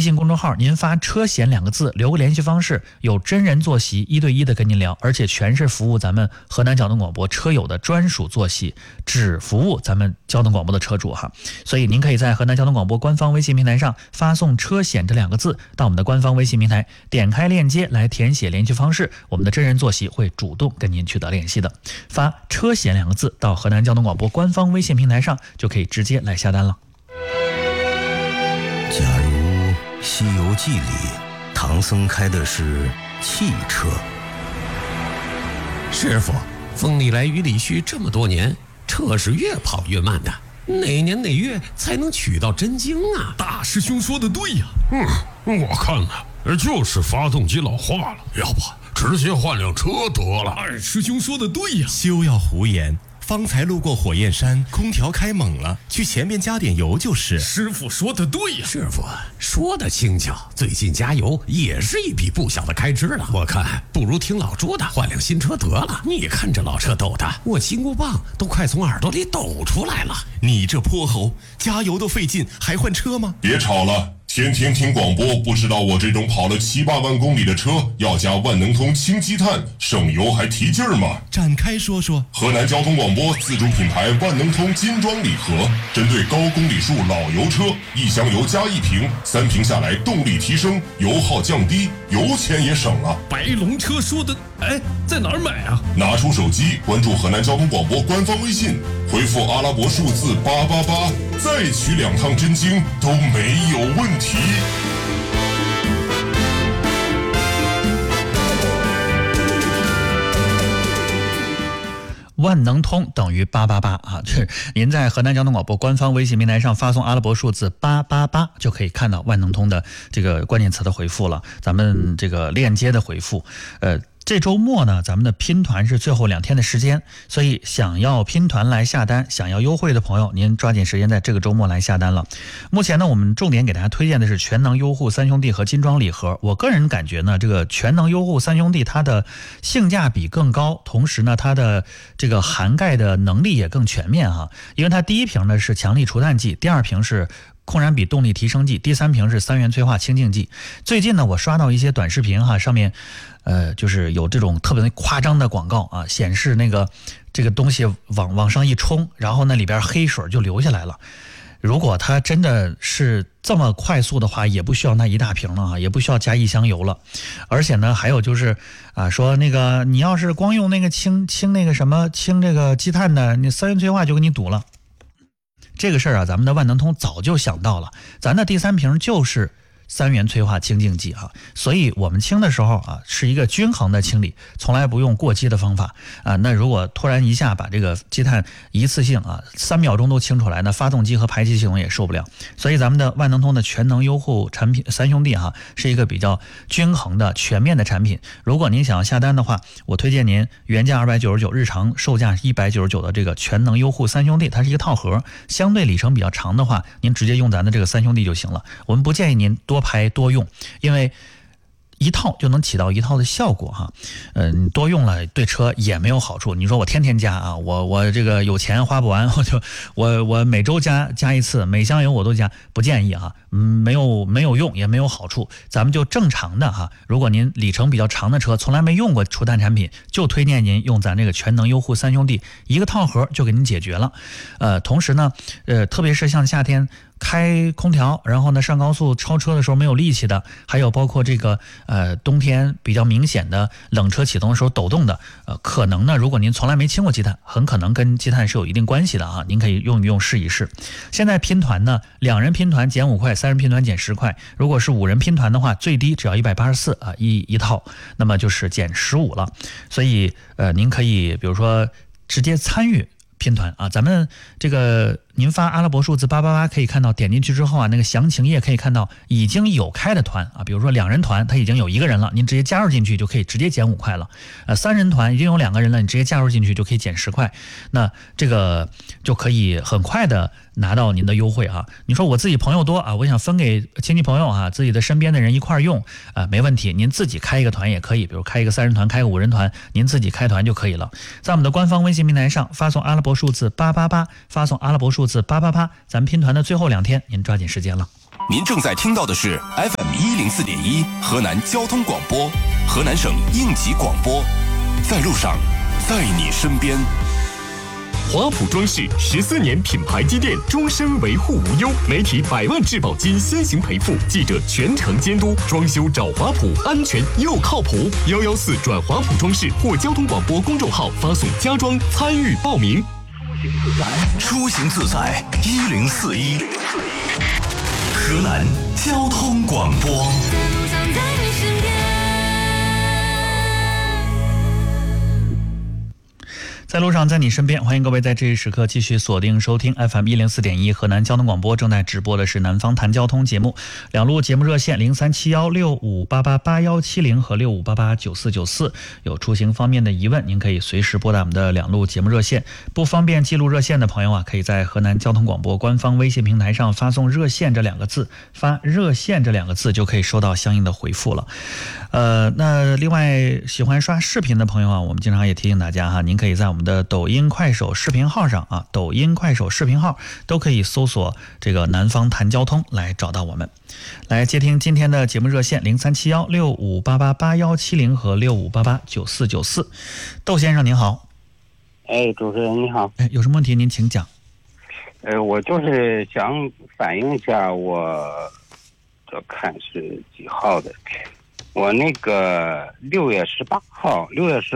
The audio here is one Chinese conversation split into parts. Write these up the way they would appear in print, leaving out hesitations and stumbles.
信公众号您发车险2个字，留个联系方式，有真人坐席1对1的跟您聊，而且全是服务咱们河南交通广播车友的专属坐席，只服务咱们交通广播的车主哈。所以您可以在河南交通广播官方微信平台上发送车险这2个字到我们的官方微信平台，点开链接来填写联系方式，我们的真人坐席会主动跟您取得联系的。发车险2个字到河南交通广播官方微信平台上就可以直接来下单了。 假如《西游记》里唐僧开的是汽车， 师傅，风里来雨里去这么多年，车是越跑越慢的，哪年哪月才能取到真经啊？ 大师兄说的对呀。我看呢，就是发动机老化了，要不直接换辆车得了。二师兄说的对呀。 休要胡言，方才路过火焰山，空调开猛了，去前面加点油就是。 师傅说的对呀。 师傅说的轻巧，最近加油也是一笔不小的开支了。我看不如听老朱的，换辆新车得了。你看这老车抖的，我金箍棒都快从耳朵里抖出来了。 你这泼猴，加油都费劲，还换车吗？ 别吵了，天天听广播，不知道我这种跑了7、8万公里的车要加万能通氢积碳，省油还提劲儿吗？ 展开说说。 河南交通广播自主品牌万能通金装礼盒，针对高公里数老油车，1箱油加1瓶，3瓶下来动力提升，油耗降低，油钱也省了。 白龙车说的，在哪儿买啊？ 拿出手机关注河南交通广播官方微信，回复阿拉伯数字888，再取2趟真经都没有问题。 万能通等于888啊！这您在河南交通广播官方微信平台上发送阿拉伯数字888，就可以看到万能通的这个关键词的回复了。咱们这个链接的回复，这周末呢，咱们的拼团是最后2天的时间，所以想要拼团来下单，想要优惠的朋友，您抓紧时间在这个周末来下单了。目前呢，我们重点给大家推荐的是全能优护3兄弟和金装礼盒。我个人感觉呢，这个全能优护3兄弟它的性价比更高，同时呢，它的这个涵盖的能力也更全面哈。因为它第1瓶呢是强力除碳剂，第2瓶是控燃比动力提升剂，第3瓶是3元催化清净剂。最近呢，我刷到一些短视频哈，上面就是有这种特别夸张的广告啊，显示这个东西往上一冲，然后那里边黑水就流下来了。如果它真的是这么快速的话，也不需要那1大瓶了啊，也不需要加1箱油了。而且呢，还有就是说那个你要是光用那个清那个什么清这个积碳的，你3元催化就给你堵了。这个事儿啊，咱们的万能通早就想到了，咱的第3瓶就是3元催化清净剂啊，所以我们清的时候啊，是一个均衡的清理，从来不用过激的方法啊。那如果突然一下把这个积碳一次性3秒钟都清出来，那发动机和排气系统也受不了。所以咱们的万能通的全能优护产品3兄弟是一个比较均衡的全面的产品。如果您想要下单的话，我推荐您原价299，日常售价199的这个全能优护3兄弟，它是一个套盒，相对里程比较长的话，您直接用咱的这个3兄弟就行了。我们不建议您多排多用，因为一套就能起到一套的效果哈。你多用了对车也没有好处。你说我天天加啊，我这个有钱花不完，我每周加1次，每箱油我都加，不建议哈，没有用也没有好处。咱们就正常的哈，如果您里程比较长的车，从来没用过除碳产品，就推荐您用咱这个全能优护3兄弟，一个套盒就给您解决了。同时呢，特别是像夏天开空调，然后呢上高速超车的时候没有力气的，还有包括这个冬天比较明显的冷车启动的时候抖动的，可能呢如果您从来没清过积碳，很可能跟积碳是有一定关系的啊，您可以用一用试一试。现在拼团呢，2人拼团减5块，3人拼团减10块，如果是5人拼团的话，最低只要184啊一套，那么就是减15了。所以您可以比如说直接参与拼团啊，咱们这个您发阿拉伯数字888可以看到，点进去之后啊，那个详情页可以看到已经有开的团啊，比如说2人团，它已经有1个人了，您直接加入进去就可以直接减5块了。3人团已经有2个人了，你直接加入进去就可以减10块，那这个就可以很快的拿到您的优惠啊。你说我自己朋友多啊，我想分给亲戚朋友啊，自己的身边的人一块用啊，没问题，您自己开一个团也可以，比如开一个3人团，开个5人团，您自己开团就可以了。在我们的官方微信平台上发送阿拉伯数字888，发送阿拉伯数字888，咱们拼团的最后2天，您抓紧时间了。 您正在听到的是 FM104.1 河南交通广播，河南省应急广播，在路上，在你身边。 华普装饰14年品牌积淀，终身维护无忧，媒体100万质保金先行赔付，记者全程监督，装修找华普，安全又靠谱。114转华普装饰或交通广播公众号发送家装参与报名。 出行自在1041，河南交通广播。 在路上，在你身边，欢迎各位在这一时刻继续锁定收听 FM104.1 河南交通广播，正在直播的是南方谈交通节目，两路节目热线037165888170和65889494，有出行方面的疑问，您可以随时拨打我们的两路节目热线。不方便记录热线的朋友啊，可以在河南交通广播官方微信平台上发送热线这2个字，发热线这2个字就可以收到相应的回复了。那另外喜欢刷视频的朋友啊，我们经常也提醒大家哈，您可以在我们的抖音、快手视频号上啊，抖音、快手视频号都可以搜索这个南方谈交通来找到我们。来接听今天的节目热线037165888170和65889494。窦先生您好。 主持人你好。 有什么问题您请讲。 我就是想反映一下，我这看是几号的，我那个6月18号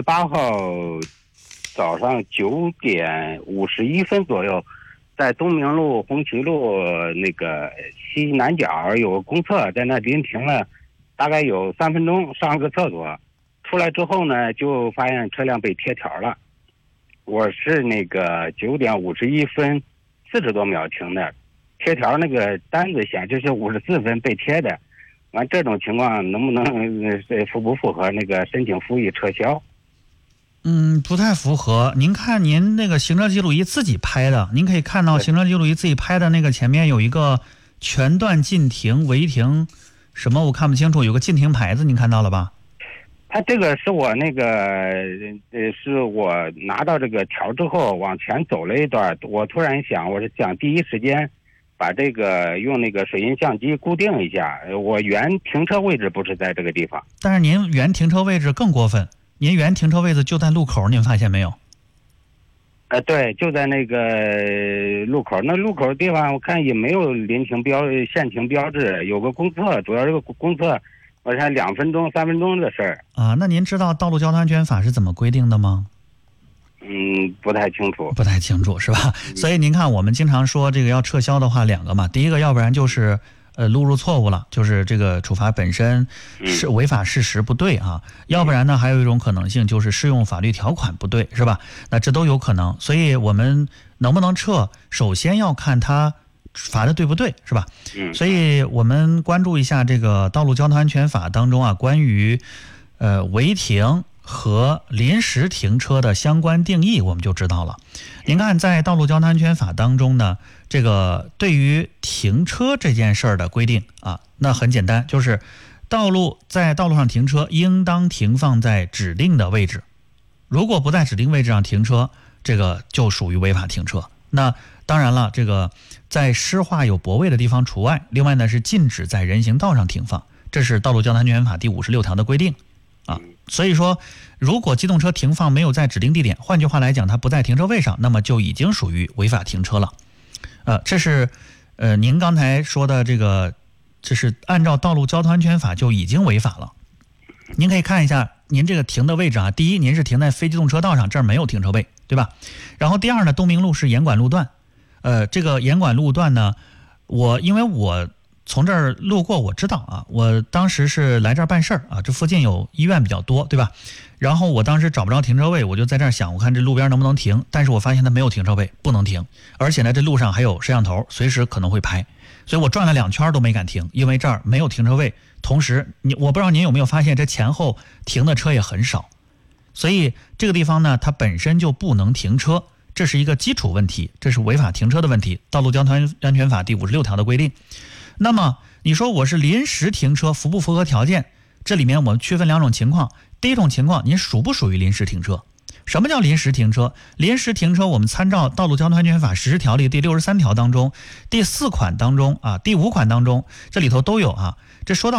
早上9点51分左右，在东明路红旗路那个西南角有个公厕，在那临停了大概有3分钟，上个厕所，出来之后呢，就发现车辆被贴条了。我是那个9点51分40多秒停的，贴条那个单子显示是54分被贴的。完这种情况能不能符不符合那个申请复议撤销？ 不太符合。您看您那个行车记录仪自己拍的，您可以看到行车记录仪自己拍的那个前面有一个全段禁停、违停什么我看不清楚，有个禁停牌子，您看到了吧？ 他这个是我那个是我拿到这个条之后往前走了一段，我突然想，我是想第一时间把这个用那个水印相机固定一下，我原停车位置不是在这个地方。 但是您原停车位置更过分，您原停车位置就在路口，您发现没有？ 对，就在那个路口，那路口地方我看也没有限停标志，有个公厕，主要这个公厕我看2分钟3分钟的事儿啊。那您知道道路交通安全法是怎么规定的吗？ 不太清楚是吧？所以您看，我们经常说这个要撤销的话，2个嘛，第一个要不然就是录入错误了，就是这个处罚本身是违法事实不对啊，要不然呢还有一种可能性就是适用法律条款不对，是吧？那这都有可能，所以我们能不能撤，首先要看他罚的对不对，是吧？所以我们关注一下这个道路交通安全法当中啊，关于违停和临时停车的相关定义，我们就知道了。您看，在道路交通安全法当中呢，这个对于停车这件事儿的规定啊，那很简单，就是在道路上停车应当停放在指定的位置，如果不在指定位置上停车，这个就属于违法停车。那当然了，这个在湿化有泊位的地方除外，另外呢是禁止在人行道上停放，这是道路交通安全法第56条的规定啊。所以说，如果机动车停放没有在指定地点，换句话来讲，它不在停车位上，那么就已经属于违法停车了。这是您刚才说的这个，这是按照道路交通安全法就已经违法了。您可以看一下您这个停的位置啊，第一，您是停在非机动车道上，这儿没有停车位，对吧？然后第二呢，东明路是严管路段，这个严管路段呢，因为我从这儿路过，我知道啊，我当时是来这儿办事儿啊，这附近有医院比较多，对吧？然后我当时找不着停车位，我就在这儿想，我看这路边能不能停，但是我发现它没有停车位，不能停，而且呢，这路上还有摄像头，随时可能会拍，所以我转了2圈都没敢停，因为这儿没有停车位。同时，我不知道您有没有发现，这前后停的车也很少，所以这个地方呢，它本身就不能停车，这是一个基础问题，这是违法停车的问题，道路交通安全法第56条的规定。那么你说我是临时停车，符不符合条件？这里面我们区分2种情况。第一种情况，您属不属于临时停车？ 什么叫临时停车？临时停车，我们参照《道路交通安全法实施条例》第63条当中第4款当中第5款当中，这里头都有啊。这说到